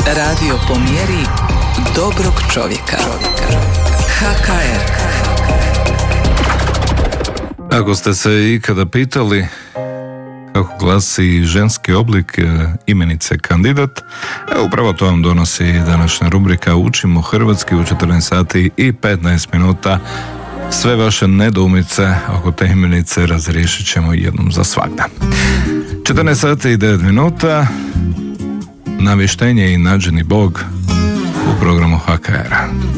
Radio po mjeri dobrog čovjeka. HKR. Ako ste se ikada pitali kako glasi ženski oblik imenice kandidat, upravo to vam donosi današnja rubrika Učimo hrvatski u 14 sati i 15 minuta. Sve vaše nedoumice oko te imenice razriješit ćemo jednom za svagda. 14 sati i 9 minuta, navještenje i nađeni Bog u programu HKR-a.